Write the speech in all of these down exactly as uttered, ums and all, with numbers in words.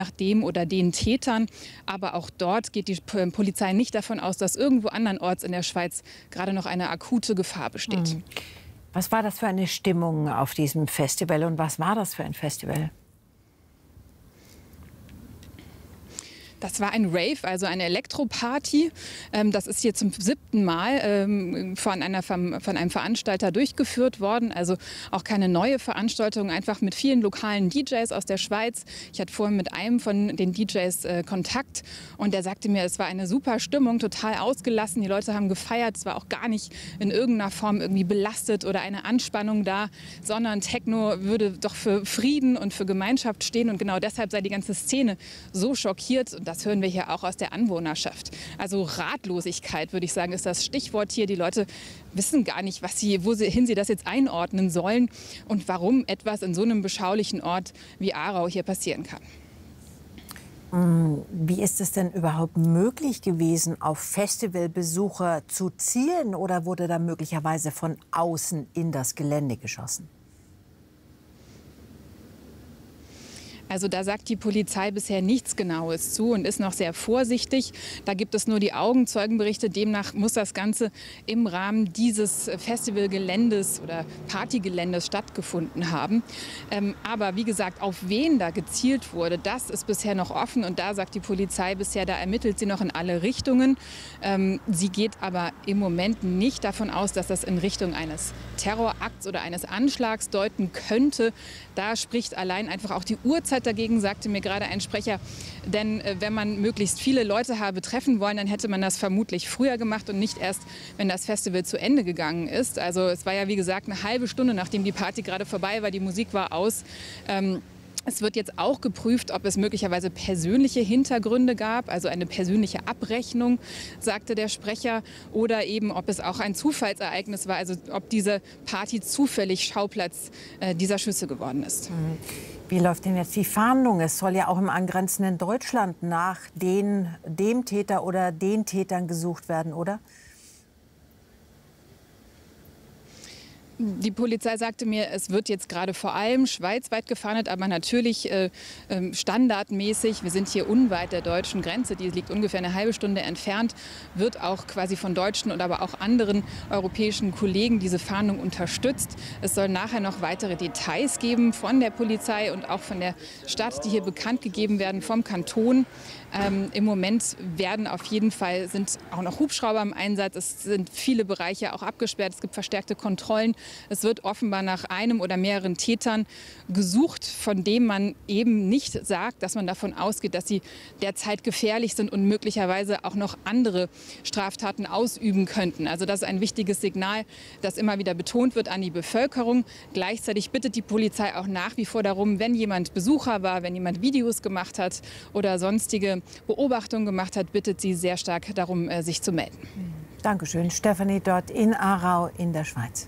nach dem oder den Tätern. Aber auch dort geht die Polizei nicht davon aus, dass irgendwo andernorts in der Schweiz gerade noch eine akute Gefahr besteht. Hm. Was war das für eine Stimmung auf diesem Festival und was war das für ein Festival? Das war ein Rave, also eine Elektroparty. Das ist hier zum siebten Mal von, einer, von einem Veranstalter durchgeführt worden. Also auch keine neue Veranstaltung, einfach mit vielen lokalen D Js aus der Schweiz. Ich hatte vorhin mit einem von den D Js Kontakt und der sagte mir, es war eine super Stimmung, total ausgelassen. Die Leute haben gefeiert. Es war auch gar nicht in irgendeiner Form irgendwie belastet oder eine Anspannung da, sondern Techno würde doch für Frieden und für Gemeinschaft stehen. Und genau deshalb sei die ganze Szene so schockiert. Und das hören wir hier auch aus der Anwohnerschaft. Also Ratlosigkeit, würde ich sagen, ist das Stichwort hier. Die Leute wissen gar nicht, was sie, wohin sie das jetzt einordnen sollen und warum etwas in so einem beschaulichen Ort wie Aarau hier passieren kann. Wie ist es denn überhaupt möglich gewesen, auf Festivalbesucher zu zielen, oder wurde da möglicherweise von außen in das Gelände geschossen? Also da sagt die Polizei bisher nichts Genaues zu und ist noch sehr vorsichtig. Da gibt es nur die Augenzeugenberichte. Demnach muss das Ganze im Rahmen dieses Festivalgeländes oder Partygeländes stattgefunden haben. Ähm, aber wie gesagt, auf wen da gezielt wurde, das ist bisher noch offen. Und da sagt die Polizei bisher, da ermittelt sie noch in alle Richtungen. Ähm, sie geht aber im Moment nicht davon aus, dass das in Richtung eines Terrorakts oder eines Anschlags deuten könnte. Da spricht allein einfach auch die Uhrzeit dagegen, sagte mir gerade ein Sprecher. Denn äh, wenn man möglichst viele Leute habe treffen wollen, dann hätte man das vermutlich früher gemacht und nicht erst, wenn das Festival zu Ende gegangen ist. Also es war ja, wie gesagt, eine halbe Stunde, nachdem die Party gerade vorbei war, die Musik war aus. Ähm, Es wird jetzt auch geprüft, ob es möglicherweise persönliche Hintergründe gab, also eine persönliche Abrechnung, sagte der Sprecher, oder eben, ob es auch ein Zufallsereignis war, also ob diese Party zufällig Schauplatz äh, dieser Schüsse geworden ist. Wie läuft denn jetzt die Fahndung? Es soll ja auch im angrenzenden Deutschland nach den, dem Täter oder den Tätern gesucht werden, oder? Die Polizei sagte mir, es wird jetzt gerade vor allem schweizweit gefahndet, aber natürlich äh, äh, standardmäßig. Wir sind hier unweit der deutschen Grenze, die liegt ungefähr eine halbe Stunde entfernt, wird auch quasi von deutschen und aber auch anderen europäischen Kollegen diese Fahndung unterstützt. Es soll nachher noch weitere Details geben von der Polizei und auch von der Stadt, die hier bekannt gegeben werden, vom Kanton. Ähm, Im Moment werden auf jeden Fall, sind auch noch Hubschrauber im Einsatz. Es sind viele Bereiche auch abgesperrt. Es gibt verstärkte Kontrollen. Es wird offenbar nach einem oder mehreren Tätern gesucht, von dem man eben nicht sagt, dass man davon ausgeht, dass sie derzeit gefährlich sind und möglicherweise auch noch andere Straftaten ausüben könnten. Also das ist ein wichtiges Signal, das immer wieder betont wird an die Bevölkerung. Gleichzeitig bittet die Polizei auch nach wie vor darum, wenn jemand Besucher war, wenn jemand Videos gemacht hat oder sonstige Beobachtungen gemacht hat, bittet sie sehr stark darum, sich zu melden. Dankeschön, Stefanie, dort in Aarau in der Schweiz.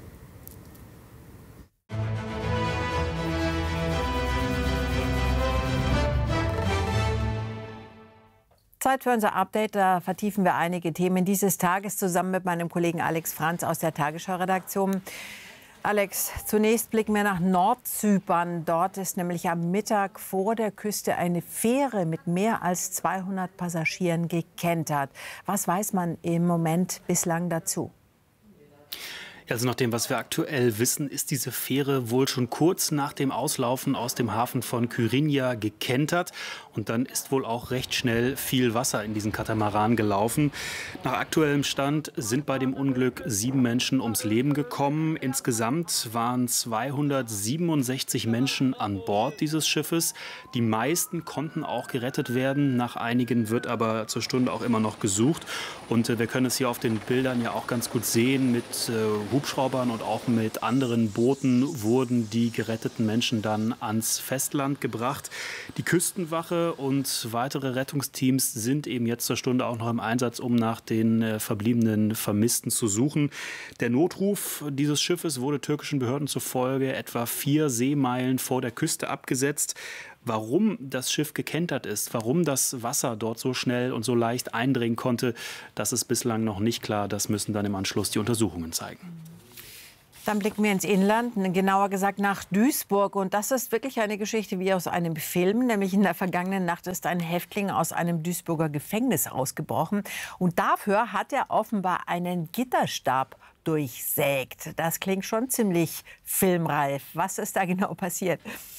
Zeit für unser Update. Da vertiefen wir einige Themen dieses Tages zusammen mit meinem Kollegen Alex Franz aus der Tagesschau-Redaktion. Alex, zunächst blicken wir nach Nordzypern. Dort ist nämlich am Mittag vor der Küste eine Fähre mit mehr als zweihundert Passagieren gekentert. Was weiß man im Moment bislang dazu? Also nach dem, was wir aktuell wissen, ist diese Fähre wohl schon kurz nach dem Auslaufen aus dem Hafen von Kyrenia gekentert. Und dann ist wohl auch recht schnell viel Wasser in diesen Katamaran gelaufen. Nach aktuellem Stand sind bei dem Unglück sieben Menschen ums Leben gekommen. Insgesamt waren zweihundertsiebenundsechzig Menschen an Bord dieses Schiffes. Die meisten konnten auch gerettet werden. Nach einigen wird aber zur Stunde auch immer noch gesucht. Und äh, wir können es hier auf den Bildern ja auch ganz gut sehen. Mit äh, Hubschraubern und auch mit anderen Booten wurden die geretteten Menschen dann ans Festland gebracht. Die Küstenwache und weitere Rettungsteams sind eben jetzt zur Stunde auch noch im Einsatz, um nach den äh, verbliebenen Vermissten zu suchen. Der Notruf dieses Schiffes wurde türkischen Behörden zufolge etwa vier Seemeilen vor der Küste abgesetzt. Warum das Schiff gekentert ist, warum das Wasser dort so schnell und so leicht eindringen konnte, das ist bislang noch nicht klar. Das müssen dann im Anschluss die Untersuchungen zeigen. Dann blicken wir ins Inland, genauer gesagt nach Duisburg. Und das ist wirklich eine Geschichte wie aus einem Film. Nämlich in der vergangenen Nacht ist ein Häftling aus einem Duisburger Gefängnis ausgebrochen. Und dafür hat er offenbar einen Gitterstab durchsägt. Das klingt schon ziemlich filmreif. Was ist da genau passiert?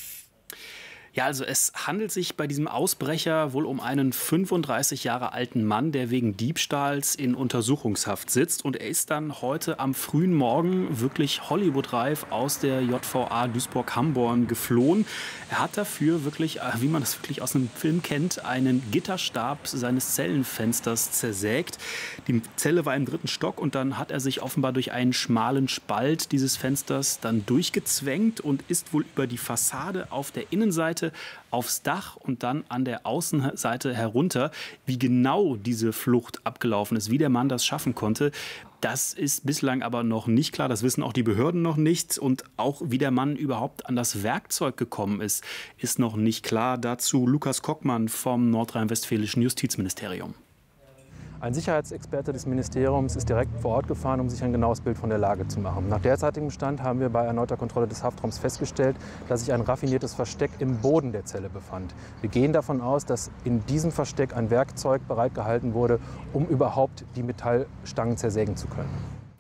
Ja, also es handelt sich bei diesem Ausbrecher wohl um einen fünfunddreißig Jahre alten Mann, der wegen Diebstahls in Untersuchungshaft sitzt. Und er ist dann heute am frühen Morgen wirklich Hollywood-reif aus der J V A Duisburg-Hamborn geflohen. Er hat dafür wirklich, wie man das wirklich aus einem Film kennt, einen Gitterstab seines Zellenfensters zersägt. Die Zelle war im dritten Stock und dann hat er sich offenbar durch einen schmalen Spalt dieses Fensters dann durchgezwängt und ist wohl über die Fassade auf der Innenseite aufs Dach und dann an der Außenseite herunter. Wie genau diese Flucht abgelaufen ist, wie der Mann das schaffen konnte, das ist bislang aber noch nicht klar. Das wissen auch die Behörden noch nicht. Und auch wie der Mann überhaupt an das Werkzeug gekommen ist, ist noch nicht klar. Dazu Lukas Kockmann vom nordrhein-westfälischen Justizministerium. Ein Sicherheitsexperte des Ministeriums ist direkt vor Ort gefahren, um sich ein genaues Bild von der Lage zu machen. Nach derzeitigem Stand haben wir bei erneuter Kontrolle des Haftraums festgestellt, dass sich ein raffiniertes Versteck im Boden der Zelle befand. Wir gehen davon aus, dass in diesem Versteck ein Werkzeug bereitgehalten wurde, um überhaupt die Metallstangen zersägen zu können.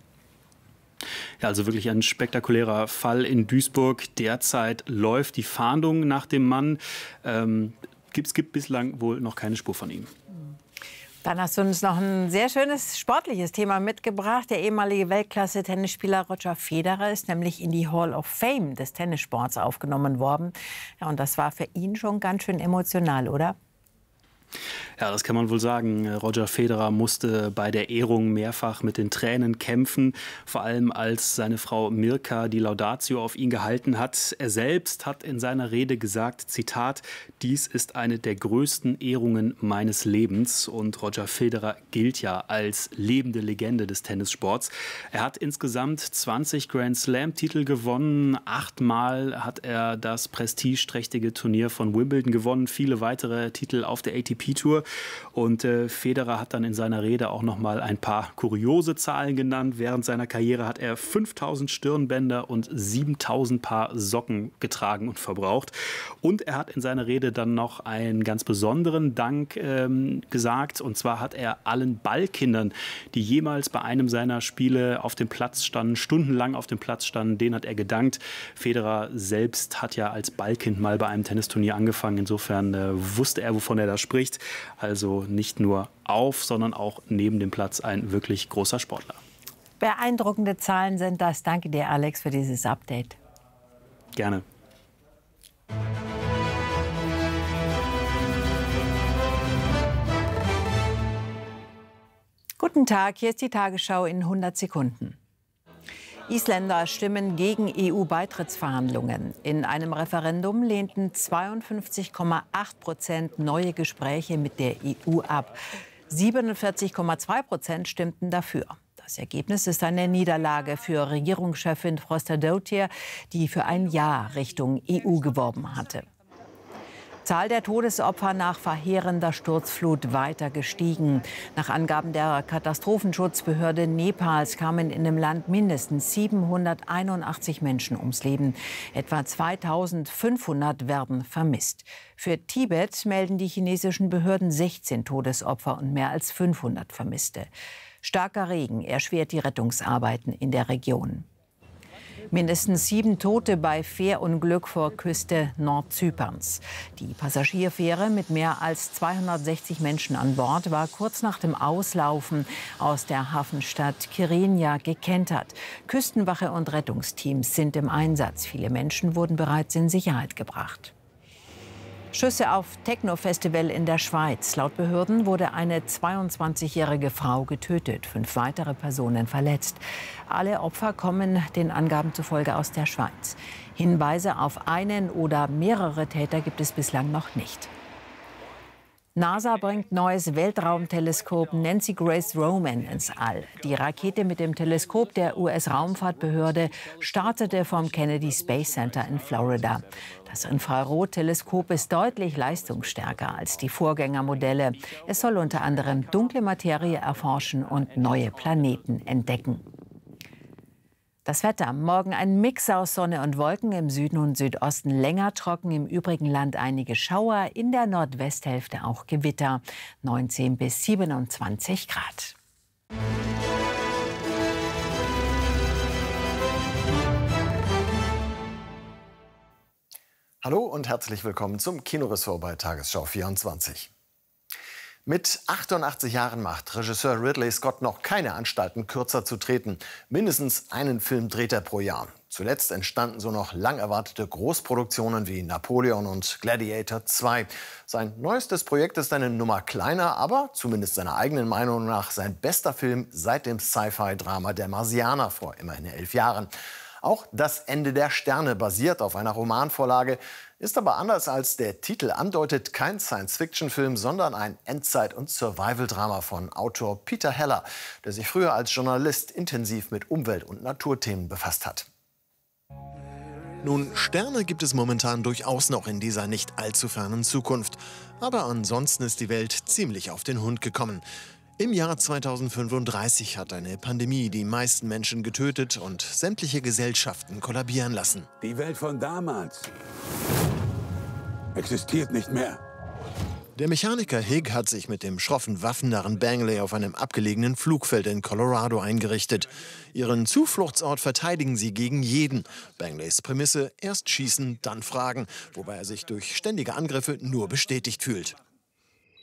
Ja, also wirklich ein spektakulärer Fall in Duisburg. Derzeit läuft die Fahndung nach dem Mann. Ähm, es gibt bislang wohl noch keine Spur von ihm. Dann hast du uns noch ein sehr schönes sportliches Thema mitgebracht. Der ehemalige Weltklasse-Tennisspieler Roger Federer ist nämlich in die Hall of Fame des Tennissports aufgenommen worden. Ja, und das war für ihn schon ganz schön emotional, oder? Ja, das kann man wohl sagen. Roger Federer musste bei der Ehrung mehrfach mit den Tränen kämpfen, vor allem als seine Frau Mirka die Laudatio auf ihn gehalten hat. Er selbst hat in seiner Rede gesagt, Zitat, dies ist eine der größten Ehrungen meines Lebens. Und Roger Federer gilt ja als lebende Legende des Tennissports. Er hat insgesamt zwanzig Grand-Slam-Titel gewonnen. Achtmal hat er das prestigeträchtige Turnier von Wimbledon gewonnen, viele weitere Titel auf der A T P Tour. Und äh, Federer hat dann in seiner Rede auch noch mal ein paar kuriose Zahlen genannt. Während seiner Karriere hat er fünftausend Stirnbänder und siebentausend Paar Socken getragen und verbraucht. Und er hat in seiner Rede dann noch einen ganz besonderen Dank ähm, gesagt. Und zwar hat er allen Ballkindern, die jemals bei einem seiner Spiele auf dem Platz standen, stundenlang auf dem Platz standen, denen hat er gedankt. Federer selbst hat ja als Ballkind mal bei einem Tennisturnier angefangen. Insofern äh, wusste er, wovon er da spricht. Also nicht nur auf, sondern auch neben dem Platz ein wirklich großer Sportler. Beeindruckende Zahlen sind das. Danke dir, Alex, für dieses Update. Gerne. Guten Tag, hier ist die Tagesschau in hundert Sekunden. Isländer stimmen gegen E U-Beitrittsverhandlungen. In einem Referendum lehnten zweiundfünfzig Komma acht Prozent neue Gespräche mit der E U ab. siebenundvierzig Komma zwei Prozent stimmten dafür. Das Ergebnis ist eine Niederlage für Regierungschefin Frostadottir, die für ein Ja Richtung E U geworben hatte. Zahl der Todesopfer nach verheerender Sturzflut weiter gestiegen. Nach Angaben der Katastrophenschutzbehörde Nepals kamen in dem Land mindestens siebenhunderteinundachtzig Menschen ums Leben. Etwa zweitausendfünfhundert werden vermisst. Für Tibet melden die chinesischen Behörden sechzehn Todesopfer und mehr als fünfhundert Vermisste. Starker Regen erschwert die Rettungsarbeiten in der Region. Mindestens sieben Tote bei Fährunglück vor Küste Nordzyperns. Die Passagierfähre mit mehr als zweihundertsechzig Menschen an Bord war kurz nach dem Auslaufen aus der Hafenstadt Kyrenia gekentert. Küstenwache und Rettungsteams sind im Einsatz. Viele Menschen wurden bereits in Sicherheit gebracht. Schüsse auf Techno-Festival in der Schweiz. Laut Behörden wurde eine zweiundzwanzigjährige Frau getötet, fünf weitere Personen verletzt. Alle Opfer kommen den Angaben zufolge aus der Schweiz. Hinweise auf einen oder mehrere Täter gibt es bislang noch nicht. NASA bringt neues Weltraumteleskop Nancy Grace Roman ins All. Die Rakete mit dem Teleskop der U S-Raumfahrtbehörde startete vom Kennedy Space Center in Florida. Das Infrarotteleskop ist deutlich leistungsstärker als die Vorgängermodelle. Es soll unter anderem dunkle Materie erforschen und neue Planeten entdecken. Das Wetter. Morgen ein Mix aus Sonne und Wolken, im Süden und Südosten länger trocken, im übrigen Land einige Schauer, in der Nordwesthälfte auch Gewitter. neunzehn bis siebenundzwanzig Grad. Hallo und herzlich willkommen zum Kinoressort bei Tagesschau vierundzwanzig. Mit achtundachtzig Jahren macht Regisseur Ridley Scott noch keine Anstalten, kürzer zu treten. Mindestens einen Film dreht er pro Jahr. Zuletzt entstanden so noch lang erwartete Großproduktionen wie Napoleon und Gladiator zwei. Sein neuestes Projekt ist eine Nummer kleiner, aber zumindest seiner eigenen Meinung nach sein bester Film seit dem Sci-Fi-Drama Der Marsianer vor immerhin elf Jahren. Auch Das Ende der Sterne basiert auf einer Romanvorlage, ist aber anders als der Titel andeutet kein Science-Fiction-Film, sondern ein Endzeit- und Survival-Drama von Autor Peter Heller, der sich früher als Journalist intensiv mit Umwelt- und Naturthemen befasst hat. Nun, Sterne gibt es momentan durchaus noch in dieser nicht allzu fernen Zukunft. Aber ansonsten ist die Welt ziemlich auf den Hund gekommen. Im Jahr zweitausendfünfunddreißig hat eine Pandemie die meisten Menschen getötet und sämtliche Gesellschaften kollabieren lassen. Die Welt von damals existiert nicht mehr. Der Mechaniker Hig hat sich mit dem schroffen Waffennarren Bangley auf einem abgelegenen Flugfeld in Colorado eingerichtet. Ihren Zufluchtsort verteidigen sie gegen jeden. Bangleys Prämisse: erst schießen, dann fragen, wobei er sich durch ständige Angriffe nur bestätigt fühlt.